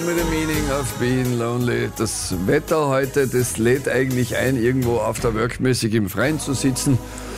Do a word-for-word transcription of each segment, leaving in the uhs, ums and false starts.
With the meaning of being lonely. Das Wetter heute, das lädt eigentlich ein, irgendwo auf der Workmäßig im Freien zu sitzen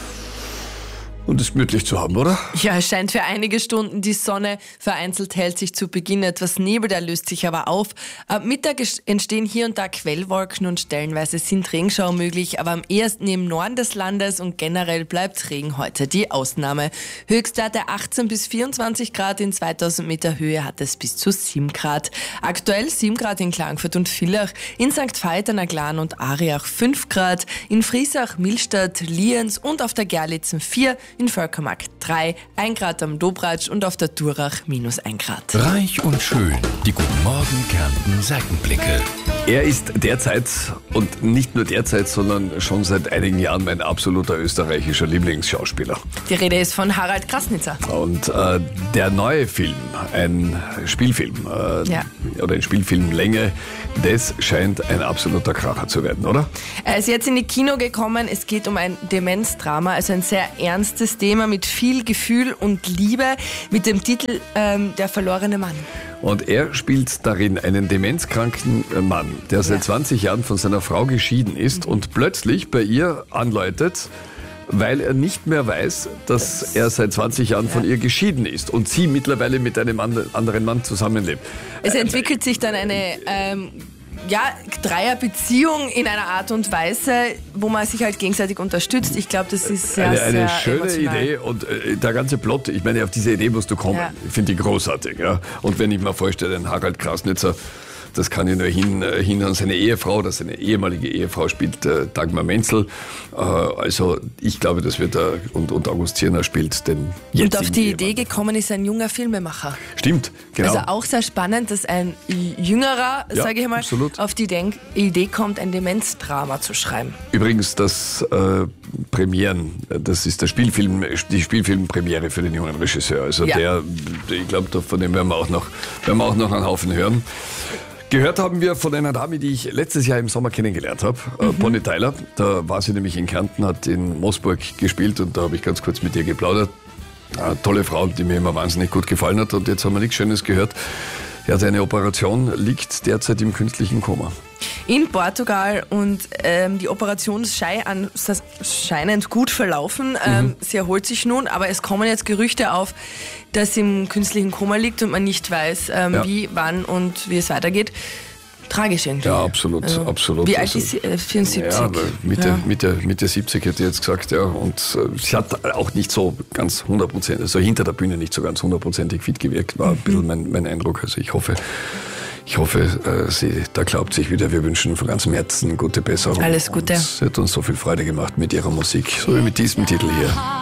und es gemütlich zu haben, oder? Ja, es scheint für einige Stunden die Sonne. Vereinzelt hält sich zu Beginn etwas Nebel, der löst sich aber auf. Ab Mittag entstehen hier und da Quellwolken und stellenweise sind Regenschauer möglich, aber am ehesten im Norden des Landes und generell bleibt Regen heute die Ausnahme. Höchstwerte achtzehn bis vierundzwanzig Grad, in zweitausend Meter Höhe hat es bis zu sieben Grad. Aktuell sieben Grad in Klagenfurt und Villach, in Sankt Veit an der Glan und Ariach fünf Grad, in Friesach, Millstatt, Lienz und auf der Gerlitzen vier, in Völkermarkt drei, ein Grad am Dobratsch und auf der Durach minus ein Grad. Reich und schön, die Guten Morgen Kärnten Seitenblicke. Er ist derzeit und nicht nur derzeit, sondern schon seit einigen Jahren mein absoluter österreichischer Lieblingsschauspieler. Die Rede ist von Harald Krasnitzer. Und äh, der neue Film, ein Spielfilm äh, Ja. oder ein Spielfilmlänge, das scheint ein absoluter Kracher zu werden, oder? Er ist jetzt in die Kino gekommen. Es geht um ein Demenzdrama, also ein sehr ernstes Thema mit viel Gefühl und Liebe, mit dem Titel ähm, Der verlorene Mann. Und er spielt darin einen demenzkranken Mann, der seit Ja. zwanzig Jahren von seiner Frau geschieden ist und plötzlich bei ihr anläutet, weil er nicht mehr weiß, dass Das- er seit zwanzig Jahren von Ja. ihr geschieden ist und sie mittlerweile mit einem and- anderen Mann zusammenlebt. Es entwickelt sich dann eine ähm, ja, Dreierbeziehung in einer Art und Weise, wo man sich halt gegenseitig unterstützt. Ich glaube, das ist sehr, Eine, eine sehr schöne emotional. Idee und äh, der ganze Plot, ich meine, auf diese Idee musst du kommen. Ja. Ich finde die großartig. Ja? Und wenn ich mir vorstelle, den Harald Krasnitzer, das kann ich nur hin, äh, hin an seine Ehefrau, dass seine ehemalige Ehefrau spielt äh, Dagmar Menzel. Äh, also ich glaube, das wird er, und, und August Zirner spielt den jetzigen Und auf die Ehemann. Idee gekommen ist ein junger Filmemacher. Stimmt, genau. Also auch sehr spannend, dass ein Jüngerer, Ja, sage ich mal, absolut. auf die Denk Idee kommt, ein Demenzdrama zu schreiben. Übrigens, das äh, Premieren, das ist der Spielfilm, die Spielfilmpremiere für den jungen Regisseur. Also Ja. der, ich glaube, von dem werden wir auch noch, werden wir auch noch einen Haufen hören. Gehört haben wir von einer Dame, die ich letztes Jahr im Sommer kennengelernt habe, mhm. äh, Bonnie Tyler. Da war sie nämlich in Kärnten, hat in Moosburg gespielt und da habe ich ganz kurz mit ihr geplaudert. Eine tolle Frau, die mir immer wahnsinnig gut gefallen hat, und jetzt haben wir nichts Schönes gehört. Sie hatte eine Operation, liegt derzeit im künstlichen Koma. In Portugal, und ähm, die Operation sei an, scheinend gut verlaufen. Ähm, Mhm. Sie erholt sich nun, aber es kommen jetzt Gerüchte auf, dass sie im künstlichen Koma liegt und man nicht weiß, ähm, Ja. wie, wann und wie es weitergeht. Tragisch irgendwie. Ja, absolut, Also, absolut. Wie alt Also, ist sie? Äh, vierundsiebzig. Ja, Mitte, Ja. Mitte, Mitte siebzig hätte ich jetzt gesagt, ja. Und äh, sie hat auch nicht so ganz hundertprozentig, also hinter der Bühne nicht so ganz hundertprozentig fit gewirkt, war ein bisschen mein, mein Eindruck. Also ich hoffe, ich hoffe, äh, sie, da glaubt sich wieder. Wir wünschen von ganzem Herzen gute Besserung. Alles Gute. Und sie hat uns so viel Freude gemacht mit ihrer Musik, so wie mit diesem Titel hier.